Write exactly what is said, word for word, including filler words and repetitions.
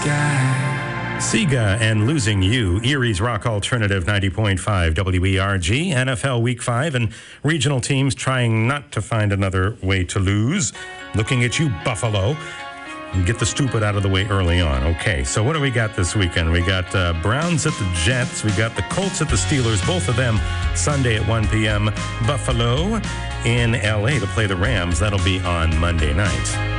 sky. Sega and Losing You, Erie's Rock Alternative ninety point five W E R G, N F L Week five, and regional teams trying not to find another way to lose. Looking at you, Buffalo. Get the stupid out of the way early on. Okay, so what do we got this weekend? We got uh, Browns at the Jets. We got the Colts at the Steelers, both of them Sunday at one p.m. Buffalo in L A to play the Rams. That'll be on Monday night.